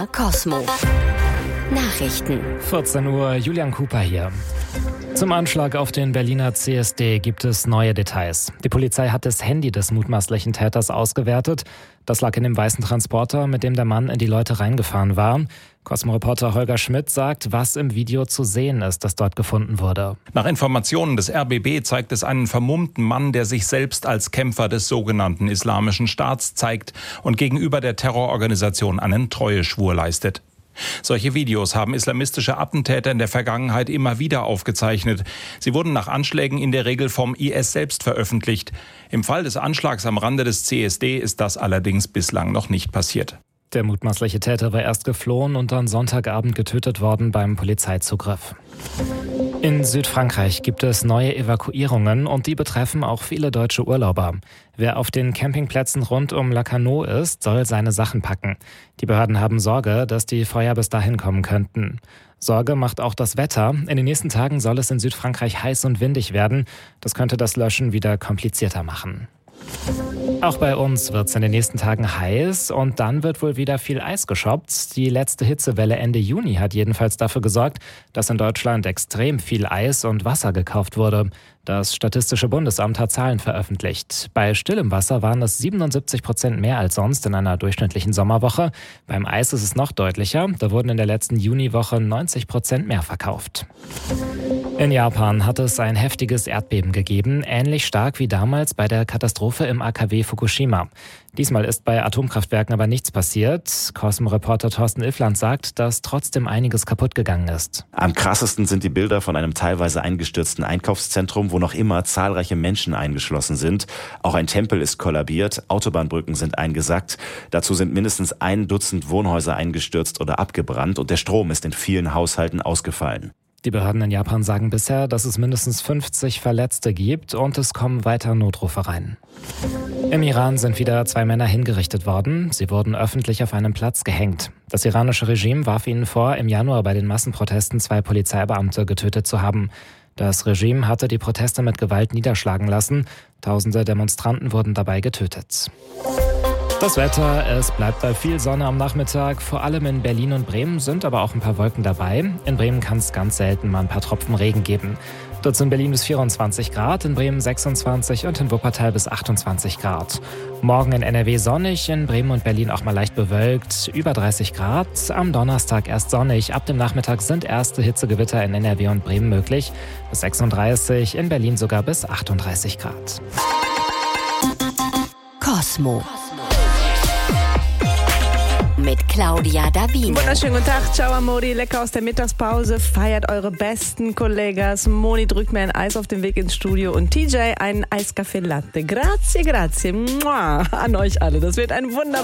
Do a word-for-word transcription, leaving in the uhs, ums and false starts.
Cosmo. Nachrichten. vierzehn Uhr, Julian Cooper hier. Zum Anschlag auf den Berliner C S D gibt es neue Details. Die Polizei hat das Handy des mutmaßlichen Täters ausgewertet. Das lag in dem weißen Transporter, mit dem der Mann in die Leute reingefahren war. Cosmo-Reporter Holger Schmidt sagt, was im Video zu sehen ist, das dort gefunden wurde. Nach Informationen des R B B zeigt es einen vermummten Mann, der sich selbst als Kämpfer des sogenannten Islamischen Staats zeigt und gegenüber der Terrororganisation einen Treueschwur leistet. Solche Videos haben islamistische Attentäter in der Vergangenheit immer wieder aufgezeichnet. Sie wurden nach Anschlägen in der Regel vom I S selbst veröffentlicht. Im Fall des Anschlags am Rande des C S D ist das allerdings bislang noch nicht passiert. Der mutmaßliche Täter war erst geflohen und dann Sonntagabend getötet worden beim Polizeizugriff. In Südfrankreich gibt es neue Evakuierungen und die betreffen auch viele deutsche Urlauber. Wer auf den Campingplätzen rund um Lacanau ist, soll seine Sachen packen. Die Behörden haben Sorge, dass die Feuer bis dahin kommen könnten. Sorge macht auch das Wetter. In den nächsten Tagen soll es in Südfrankreich heiß und windig werden. Das könnte das Löschen wieder komplizierter machen. Auch bei uns wird es in den nächsten Tagen heiß und dann wird wohl wieder viel Eis geshoppt. Die letzte Hitzewelle Ende Juni hat jedenfalls dafür gesorgt, dass in Deutschland extrem viel Eis und Wasser gekauft wurde. Das Statistische Bundesamt hat Zahlen veröffentlicht. Bei stillem Wasser waren es siebenundsiebzig Prozent mehr als sonst in einer durchschnittlichen Sommerwoche. Beim Eis ist es noch deutlicher. Da wurden in der letzten Juniwoche neunzig Prozent mehr verkauft. In Japan hat es ein heftiges Erdbeben gegeben, ähnlich stark wie damals bei der Katastrophe im A K W Fukushima. Diesmal ist bei Atomkraftwerken aber nichts passiert. Cosmo-Reporter Thorsten Iffland sagt, dass trotzdem einiges kaputt gegangen ist. Am krassesten sind die Bilder von einem teilweise eingestürzten Einkaufszentrum, wo noch immer zahlreiche Menschen eingeschlossen sind. Auch ein Tempel ist kollabiert, Autobahnbrücken sind eingesackt. Dazu sind mindestens ein Dutzend Wohnhäuser eingestürzt oder abgebrannt und der Strom ist in vielen Haushalten ausgefallen. Die Behörden in Japan sagen bisher, dass es mindestens fünfzig Verletzte gibt und es kommen weiter Notrufe rein. Im Iran sind wieder zwei Männer hingerichtet worden. Sie wurden öffentlich auf einem Platz gehängt. Das iranische Regime warf ihnen vor, im Januar bei den Massenprotesten zwei Polizeibeamte getötet zu haben. Das Regime hatte die Proteste mit Gewalt niederschlagen lassen. Tausende Demonstranten wurden dabei getötet. Das Wetter, es bleibt bei viel Sonne am Nachmittag, vor allem in Berlin und Bremen sind aber auch ein paar Wolken dabei. In Bremen kann es ganz selten mal ein paar Tropfen Regen geben. Dort sind in Berlin bis vierundzwanzig Grad, in Bremen sechsundzwanzig und in Wuppertal bis achtundzwanzig Grad. Morgen in N R W sonnig, in Bremen und Berlin auch mal leicht bewölkt, über dreißig Grad. Am Donnerstag erst sonnig, ab dem Nachmittag sind erste Hitzegewitter in N R W und Bremen möglich. Bis sechsunddreißig, in Berlin sogar bis achtunddreißig Grad. Cosmo. Mit Claudia Davino. Wunderschönen guten Tag, ciao amori, lecker aus der Mittagspause, feiert eure besten Kollegas. Moni drückt mir ein Eis auf den Weg ins Studio und T J einen Eiskaffee Latte. Grazie, grazie, Mua, an euch alle, das wird ein wunderbares